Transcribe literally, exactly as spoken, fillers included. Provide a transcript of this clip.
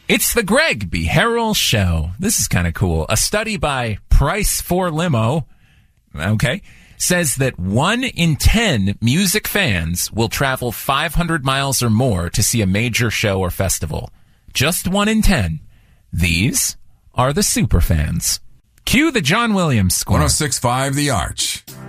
It's the Greg B. Harrell Show. This is kind of cool. A study by Price for Limo, okay, says that one in ten music fans will travel five hundred miles or more to see a major show or festival. Just one in ten. These are the super fans. Cue the John Williams score. one oh six point five The Arch.